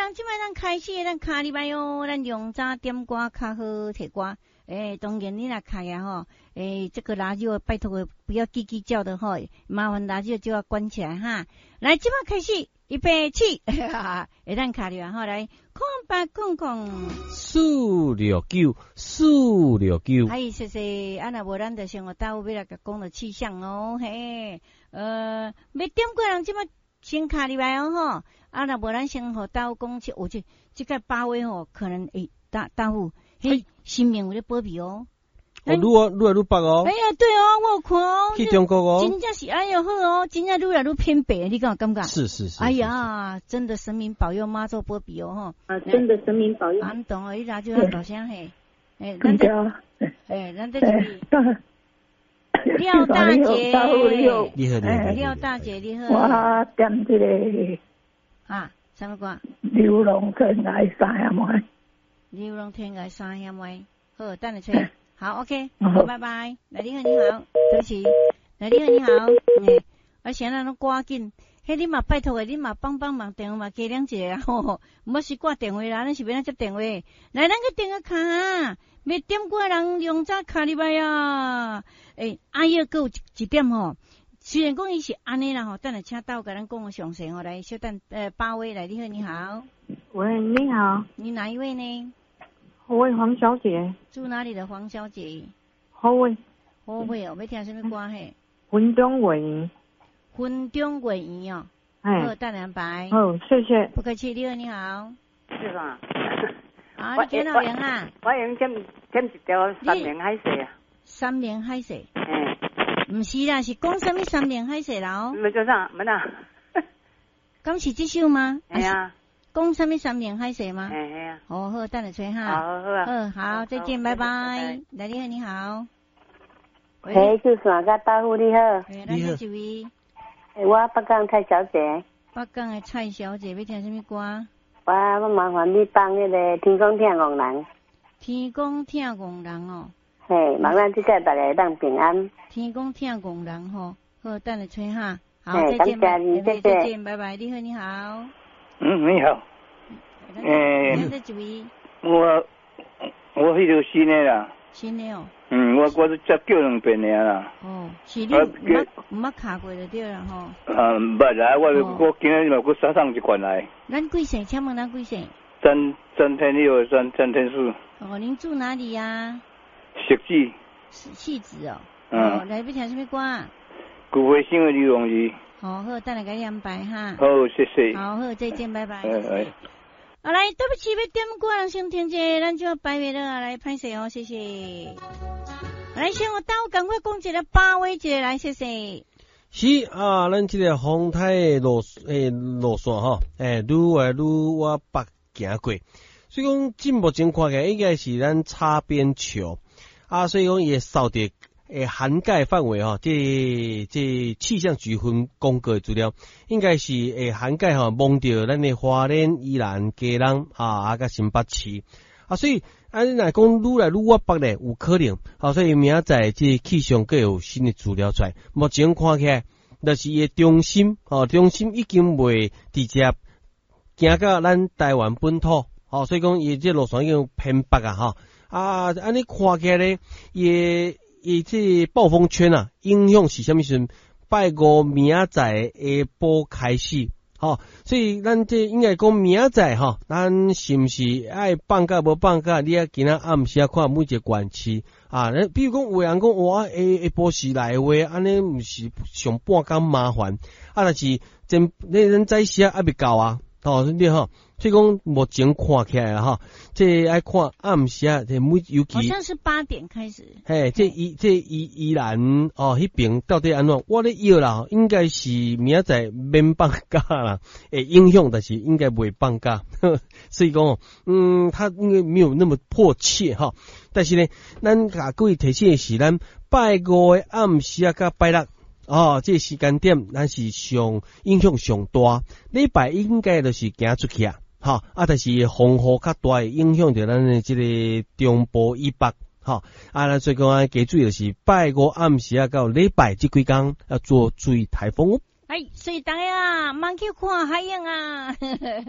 人即摆咱开始，咱卡礼拜哟，咱用早点歌较好摕歌。当然你若卡呀吼，这个垃圾拜托不要叽叽叫的吼，麻烦垃圾就要关起来哈。来，即摆开始，预备起，咱卡了吼，来空469，哎，谢谢，啊那无咱就生活大有要来甲讲的气象哦，嘿，要点过人即摆先卡入来哦吼，啊那无咱生活大有讲起，这个8位吼，可能大户，嘿，新命有咧保庇哦。 愈来愈白哦。 哎呀，对哦，我有看哦。 去中国哦。 真正是哎呦好哦，真正愈来愈偏北，你敢有感觉？ 是。 哎呀，真的神明保佑，妈祖保庇哦吼。 啊，真的神明保佑。 俺懂哦，你拿就要大声嘿。咱这廖大姐，廖大姐你好。 我点这个啊，什么歌？ 流浪天涯三险外。 流浪天涯三险外。好，等你吹。好 ，OK， 好，拜拜。来，你好，对不起。来，你好。我现在拢赶紧，迄你嘛拜托个，你嘛帮忙电话嘛加两个啊吼，莫是挂电话啦，咱是要咱接电话。来，咱个电话卡啊，要点过人用早卡入来啊。阿爷还有一点吼，虽然讲伊是安尼啦吼，等下请到甲咱讲个详细吼，来稍等8位来，你好。 喂，你好。 你哪一位呢？ 我黄小姐。 住哪里的黄小姐？ 好位。 好位哦，要听什么歌嘿？ 云中委员。 云中委员哦。好，等两白。 好，谢谢。 不客气，你好。 是吧？ 啊，你几老人啊？ 我用点一条三明海蛇啊。 三明海蛇。唔是啦，是讲什么三明海蛇啦？哦。 没做啥，没啦。 刚是这首吗？ 哎呀。 讲什么三明海蛇吗？ 哎呀。 哦，好，等下吹哈。 好， 好，再见，拜拜。来，你好。 嘿，就算个大夫你好。 你好。这位。 我北港蔡小姐。 北港的蔡小姐，要听什么歌？ 我麻烦你放那个天公听戆人。 天公听戆人哦。 嘿，望咱这个大家当平安。 天公听戆人吼，好，等下吹哈。好， 再见， 再见，拜拜。你好。 你好。 这一位。 我迄条新的啦。 新的哦。 我是才叫2遍尔啦。 哦，是你唔捌卡过就对啦吼。 唔捌啦，我今日嘛佫杀上一罐来。 咱几岁？请问咱几岁？ 詹天佑，詹天树。 哦，您住哪里呀？ 汐止哦。来要听什么歌？ 古回新的流浪鱼。 好，等下给你安排哈。 好，谢谢。 好，再见，拜拜。来，对不起，要点歌人先听者，咱就要拜拜了，来拍摄哦，谢谢。来，先我赶快讲一个8位一个来，谢谢。 是啊，咱这个风台的路线吼，愈来愈往北行过，所以讲进目前看起来应该是咱擦边球啊，所以讲也扫着涵盖范围吼，这气象局公告的资料，应该是涵盖吼，望到咱的花莲、宜兰、嘉南甲新北市啊，所以你若讲愈来愈往北咧，有可能所以明仔这气象各有新的资料出来，目前看起来就是伊中心已经未直接行到咱台湾本土所以讲伊这路线已经偏北安尼看起来咧，伊这暴风圈影响是啥物时？拜五明仔下晡开始，所以咱这应该讲明仔咱是毋是爱放假无放假？你今仔暗时看每一个县市比如讲有人讲哇，下晡时来话，安尼毋是上半工麻烦但是咱早时未到对所以讲目前看起来这爱看暗时这每尤其好像是8点开始。 这宜兰迄边到底安怎？我咧摇啦，应该是明仔免放假啦，影响但是应该袂放假，所以讲它应该没有那么迫切但是呢，咱甲各位提醒的是，咱拜五的暗时甲拜六。这时间点咱是影响上大，礼拜应该就是行出去但是风雨较大，影响到咱的这个中部以北咱所以讲加注意就是拜五暗时到礼拜这几天要做注意台风所以大家慢去看海洋